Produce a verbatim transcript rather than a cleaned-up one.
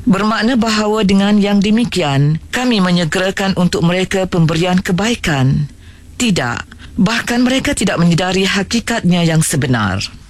Bermakna bahawa dengan yang demikian, kami menyegerakan untuk mereka pemberian kebaikan. Tidak, bahkan mereka tidak menyedari hakikatnya yang sebenar.